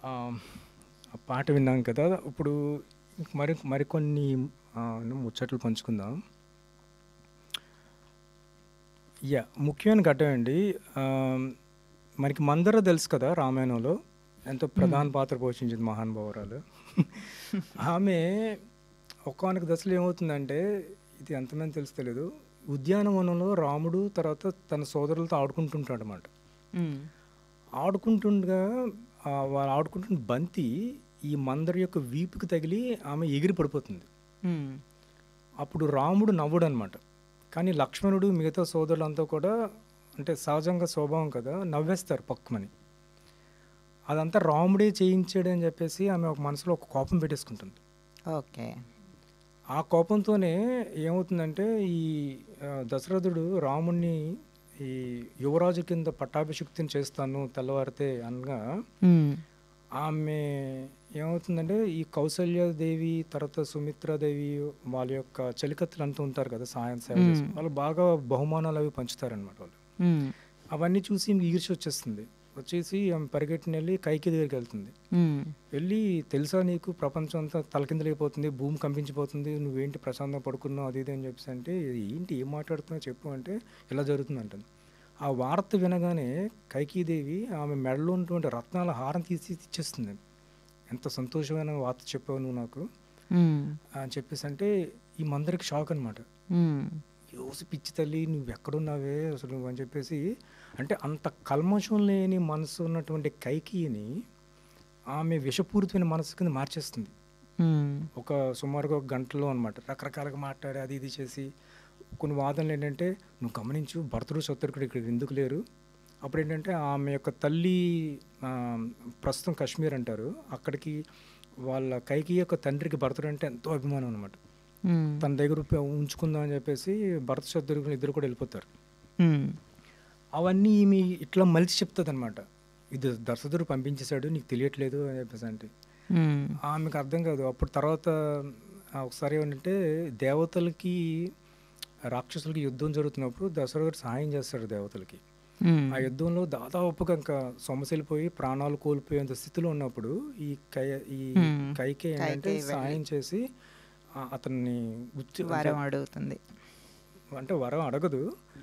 ఆ! ఆ పాట విన్నాం కదా! ఇప్పుడు ఇంక మరికొన్ని ముచ్చట్లు పంచుకుందాం. ముఖ్యమైన ఘట్టం అండి. ఆహ్, మనకి మందర తెలుసు కదా! రామాయణంలో. ఎంతో హ్మ్. ప్రధాన పాత్ర పోషించింది మహానుభావురాలు. ఆమె ఒకానొక దశలో ఏమవుతుందంటే, ఇది ఎంతమంది తెలుసో తెలీదు. ఉద్యానవనంలో రాముడు తర్వాత తన సోదరులతో ఆడుకుంటుంటాడనమాట. హ్మ్. ఆడుకుంటుండగా వాళ్ళు ఆడుకుంటున్న బంతి ఈ మందర యొక్క వీపుకి తగిలి ఆమె ఎగిరి పడిపోతుంది. హ్మ్. అప్పుడు రాముడు నవ్వడనమాట. కానీ లక్ష్మణుడు మిగతా సోదరులంతా కూడా అంటే సహజంగా స్వభావం కదా! నవ్వేస్తారు పక్కుమని. అదంతా రాముడే చేయించాడని చెప్పేసి ఆమె ఒక మనసులో ఒక కోపం పెట్టేసుకుంటుంది. ఓకే. ఆ కోపంతోనే ఏమవుతుందంటే ఈ దశరథుడు రాముడిని ఈ యువరాజు కింద పట్టాభిషిక్తుని చేస్తాను తెల్లవారితే అనగా హ్మ్. ఆమె ఏమవుతుందంటే ఈ కౌసల్యాదేవి తర్వాత సుమిత్రాదేవి వాళ్ళ యొక్క చెలికత్తెలు అంటూ ఉంటారు కదా సాయం సేవ చేసి హ్మ్. వాళ్ళు బాగా బహుమానాలు అవి పంచుతారనమాట వాళ్ళు. హ్మ్. అవన్నీ చూసి ఈమెకి ఈర్ష్య వచ్చేస్తుంది. వచ్చేసి ఆమె పరిగెట్టిన వెళ్ళి కైకి దగ్గరికి వెళ్తుంది. హ్మ్. వెళ్ళి తెలుసా నీకు ప్రపంచం అంతా తలకిందులైపోతుంది, భూమి కంపించిపోతుంది, నువ్వేంటి ప్రశాంతంగా పడుకున్నావు అది ఇది అని చెప్పేసి అంటే ఏంటి ఏం మాట్లాడుతున్నావు చెప్పు అంటే ఇలా జరుగుతుంది అంటుంది. ఆ వార్త వినగానే కైకీదేవి ఆమె మెడలో ఉన్నటువంటి రత్నాల హారం తీసి ఇచ్చేస్తుంది. ఎంత సంతోషమైన వార్త చెప్పావు నువ్వు నాకు హ్మ్. అని చెప్పేసి అంటే ఈ మందరికి షాక్ అనమాట. హ్మ్. యోసి పిచ్చి తల్లి నువ్వు ఎక్కడున్నావే అసలు నువ్వు అని చెప్పేసి అంటే అంత కల్మషం లేని మనసు ఉన్నటువంటి కైకిని ఆమె విషపూరితమైన మనసు కింద మార్చేస్తుంది. హ్మ్. ఒక సుమారుగా ఒక గంటలో అనమాట. రకరకాలుగా మాట్లాడి అది ఇది చేసి కొన్ని వాదనలు ఏంటంటే నువ్వు గమనించు భరతుడు శత్రుఘ్నుడు ఇక్కడ ఎందుకు లేరు. అప్పుడు ఏంటంటే ఆమె యొక్క తల్లి ఆ, ప్రస్తుతం కాశ్మీర్ అంటారు అక్కడికి వాళ్ళ కైకి యొక్క తండ్రికి భరతుడు అంటే ఎంతో అభిమానం అనమాట. హ్మ్. తన దగ్గర ఉంచుకుందాం అని చెప్పేసి భరత శత్రుఘ్నులు ఇద్దరు కూడా వెళ్ళిపోతారు. హ్మ్. అవన్నీ ఈమె ఇట్లా మలిచి చెప్తుంది అనమాట. ఇది దశరథుడు పంపించేశాడు నీకు తెలియట్లేదు అని చెప్పేసి అంటే హ్మ్. ఆమెకు అర్థం కాదు. అప్పుడు తర్వాత ఒకసారి ఏమంటే దేవతలకి రాక్షసులకి యుద్ధం జరుగుతున్నప్పుడు దశరథుడు సహాయం చేస్తాడు దేవతలకి. హ్మ్. ఆ యుద్ధంలో దాదాపుగా ఇంకా సొమ్మసిల్లిపోయి ప్రాణాలు కోల్పోయేంత స్థితిలో ఉన్నప్పుడు ఈ కై ఈ హ్మ్. కైకే ఏంటంటే కైకేయి వెళ్ళి సహాయం చేసి అతన్ని అంటే వరం అడుగుతుంది. అంటే వరం అడగదు.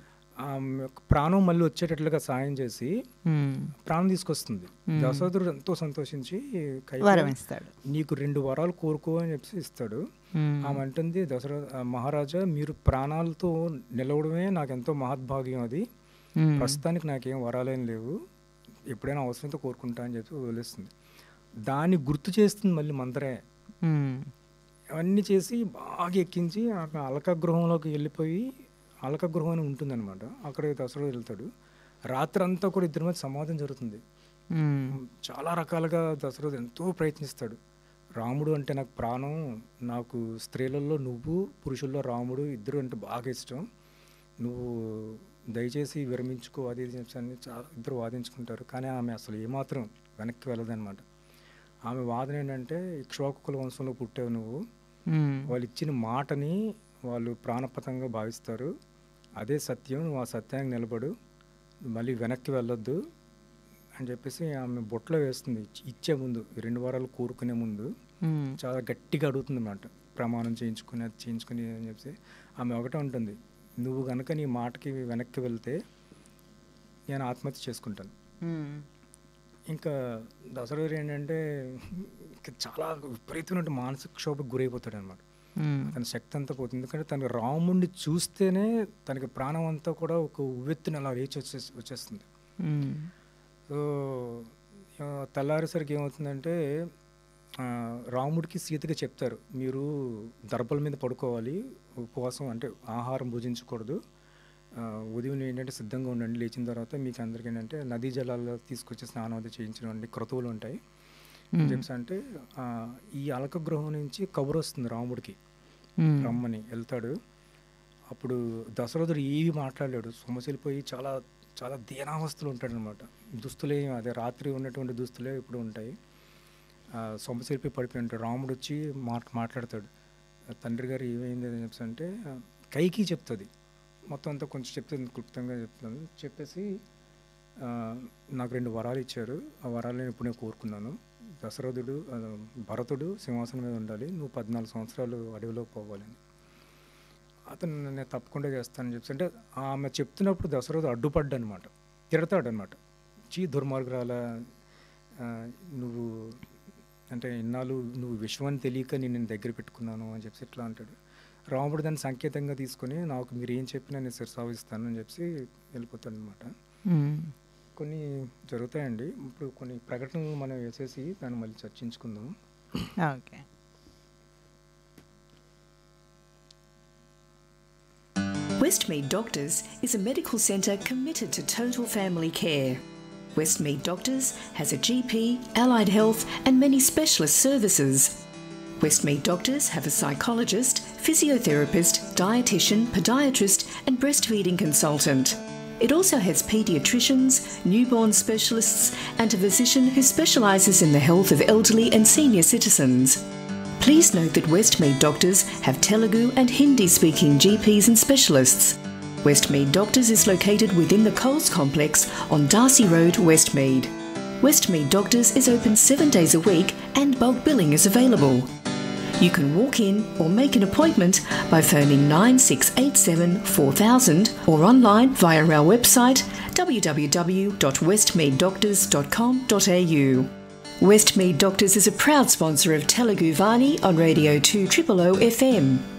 ఆమె యొక్క ప్రాణం మళ్ళీ వచ్చేటట్లుగా సాయం చేసి హ్మ్. ప్రాణం తీసుకొస్తుంది. హ్మ్. దశరథుడు ఎంతో సంతోషించి కైకే వరం ఇస్తాడు. నీకు 2 వరాలు కోరుకో అని చెప్పేసి ఇస్తాడు. హ్మ్. ఆమె అంటుంది మహారాజా మీరు ప్రాణాలతో నిలవడమే నాకెంతో మహద్భాగ్యం అది. హ్మ్. ప్రస్తుతానికి నాకేం వరాలేం లేవు. ఎప్పుడైనా అవసరంతో కోరుకుంటా అని చెప్పి వదిలేస్తుంది. దాన్ని గుర్తు చేస్తుంది మళ్ళీ మందరే. హ్మ్. అవన్నీ చేసి బాగా ఎక్కించి ఆమె అలక గృహంలోకి వెళ్ళిపోయి అలక గృహం అని ఉంటుందన్నమాట. అక్కడికి దశరథుడు వెళ్తాడు. రాత్రంతా కూడా ఇద్దరి మధ్య సంవాదం జరుగుతుంది. హ్మ్. చాలా రకాలుగా దశరథుడు ఎంతో ప్రయత్నిస్తాడు. రాముడు అంటే నాకు ప్రాణం, నాకు స్త్రీలలో నువ్వు, పురుషుల్లో రాముడు ఇద్దరు అంటే బాగా ఇష్టం. నువ్వు దయచేసి విరమించుకో అది ఇది చెప్పి అని చాలా ఇద్దరు వాదించుకుంటారు. కానీ ఆమె అసలు ఏమాత్రం వెనక్కి వెళ్ళదన్నమాట. ఆమె వాదన ఏంటంటే ఇక్ష్వాకుల వంశంలో పుట్టావు నువ్వు, హ్మ్. వాళ్ళు ఇచ్చిన మాటని వాళ్ళు ప్రాణప్రదంగా భావిస్తారు. అదే సత్యం, నువ్వు ఆ సత్యానికి నిలబడు, మళ్ళీ వెనక్కి వెళ్ళొద్దు అని చెప్పేసి ఆమె బొట్లో వేస్తుంది. ఇచ్చే ముందు 2 వారాలు కోరుకునే ముందు హ్మ్. చాలా గట్టిగా అడుగుతుంది అన్నమాట. ప్రమాణం చేయించుకుని అది చేయించుకుని అని చెప్పేసి ఆమె ఒకటే ఉంటుంది, నువ్వు కనుక నీ మాటకి వెనక్కి వెళ్తే నేను ఆత్మహత్య చేసుకుంటాను. హ్మ్. ఇంకా దశరథుడు ఏంటంటే ఇంకా చాలా విపరీతమైన మానసిక క్షోభకు గురైపోతాడు అనమాట. హ్మ్. తన శక్తి అంతా పోతుంది. ఎందుకంటే తనకి రాముడిని చూస్తేనే తనకి ప్రాణం అంతా కూడా ఒక ఉవ్వెత్తున అలా లేచి వచ్చేస్తుంది. హ్మ్. సో తెల్లారేసరికి ఏమవుతుందంటే రాముడికి సీతకి చెప్తారు, మీరు దర్భల మీద పడుకోవాలి, ఉపవాసం అంటే ఆహారం భుజించకూడదు, ఉదయం ఏంటంటే సిద్ధంగా ఉండండి, లేచిన తర్వాత మీకు అందరికీ ఏంటంటే నదీ జలాల్లో తీసుకొచ్చి స్నానం అది చేయించడం అంటే క్రతువులు ఉంటాయి అని హ్మ్. చెప్పేసి అంటే ఈ అలక గృహం నుంచి కబురు వస్తుంది రాముడికి, హ్మ్. రమ్మని వెళ్తాడు. అప్పుడు దశరథుడు ఏవి మాట్లాడాడు, సొమ్మసిల్లిపోయి చాలా చాలా దీనావస్థలు ఉంటాడనమాట. దుస్తులే అదే రాత్రి ఉన్నటువంటి దుస్తులే ఇప్పుడు ఉంటాయి. సొమ్మసిల్లిపోయి పడిపోయి ఉంటాడు. రాముడు వచ్చి మాట్లాడతాడు, తండ్రి గారు ఏమైంది అని చెప్పేసి అంటే కైకి చెప్తుంది మొత్తం అంతా, కొంచెం చెప్తుంది క్లుప్తంగా చెప్తాను. చెప్పేసి నాకు 2 వరాలు ఇచ్చారు, ఆ వరాలు నేను ఇప్పుడు నేను కోరుకున్నాను, దశరథుడు భరతుడు సింహాసనం మీద ఉండాలి, నువ్వు 14 సంవత్సరాలు అడవిలోకి పోవాలని. అతను నేను తప్పకుండా చేస్తానని చెప్పి అంటే ఆమె చెప్తున్నప్పుడు దశరథుడు అడ్డుపడ్డనమాట, తిడతాడనమాట. దుర్మార్గురాల, నువ్వు అంటే ఇన్నాళ్ళు నువ్వు విషయం తెలియక నేను దగ్గర పెట్టుకున్నాను అని చెప్పి ఇట్లా అంటాడు. రాముడు దాన్ని సంకేతంగా తీసుకొని నాకు మీరు ఏం చెప్పినా నేను శిరసావిస్తాను అని చెప్పి వెళ్ళిపోతాడు అనమాట. కొన్ని జరుగుతాయండి. ఇప్పుడు కొన్ని ప్రకటనలు మనం వేసేసి దాన్ని మళ్ళీ చర్చించుకుందాం. Okay. Westmead Doctors is a medical centre committed to total family care. Westmead Doctors has a GP, allied health and many specialist services. Westmead Doctors have a psychologist, physiotherapist, dietitian, podiatrist and breastfeeding consultant. It also has paediatricians, newborn specialists and a physician who specialises in the health of elderly and senior citizens. Please note that Westmead Doctors have Telugu and Hindi-speaking GPs and specialists. Westmead Doctors is located within the Coles Complex on Darcy Road, Westmead. Westmead Doctors is open 7 days a week and bulk billing is available. You can walk in or make an appointment by phoning 9687 4000 or online via our website www.westmeaddoctors.com.au. Westmead Doctors is a proud sponsor of Telugu Vani on Radio 2 OO FM.